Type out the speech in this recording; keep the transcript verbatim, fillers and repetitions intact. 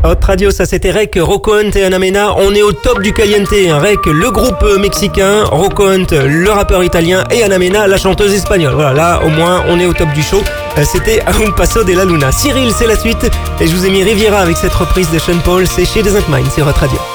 Hot Radio, ça c'était Rek, Rocco Hunt et Ana Mena. On est au top du caliente. Rek, le groupe mexicain, Rocco Hunt, le rappeur italien et Ana Mena, la chanteuse espagnole. Voilà, là au moins on est au top du show. C'était Un Paso de la Luna. Cyril, c'est la suite. Et je vous ai mis Riviera avec cette reprise de Sean Paul. C'est chez Desert Mind, c'est Hot Radio.